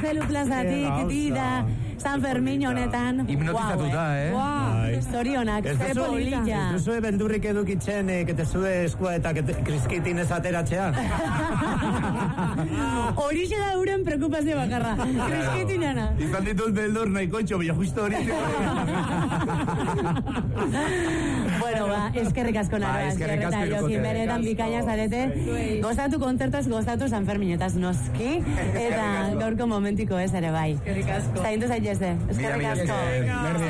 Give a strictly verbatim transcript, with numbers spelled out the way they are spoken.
Gaztelu plazatik, dida, San Fermin honetan. Hipnotizatuta, eh? Wow, zorionak, ze polilla. Ez duzue bendurrik edukitzen, que te zue eskua eta kriskitin ez ateratzea? Horixe da euren preokupazio bakarra. Kriskitinana. Izan ditut beldur nahiko itxo, bila justo hori. Bueno, ba, eskerrik asko nara. Eskerrik asko Jokin, beretan bikaina zarete. Gozatu kontzertaz, gozatu San Ferminetaz noski. Eta gaurko momentiko ez ere bai. Eskerrik asko. Zaintu zaitezte. Eskerrik asko.